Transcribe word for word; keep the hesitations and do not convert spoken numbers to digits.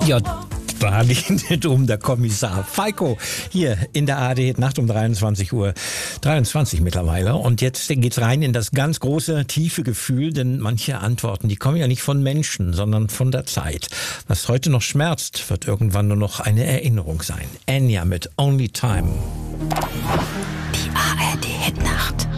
Ja, da geht um der Kommissar Falco hier in der A R D Nacht um dreiundzwanzig Uhr dreiundzwanzig mittlerweile. Und jetzt geht's rein in das ganz große, tiefe Gefühl, denn manche Antworten, die kommen ja nicht von Menschen, sondern von der Zeit. Was heute noch schmerzt, wird irgendwann nur noch eine Erinnerung sein. Enya mit Only Time. Die A R D Hitnacht.